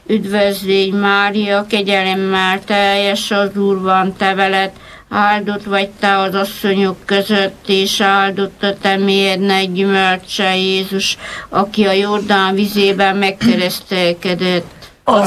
Üdvözlégy Mária, kegyelemmel teljes, az Úr van te veled, áldott vagy te az asszonyok között, és áldott a te méhednek gyümölcse Jézus, aki a Jordán vizében megkeresztelkedett.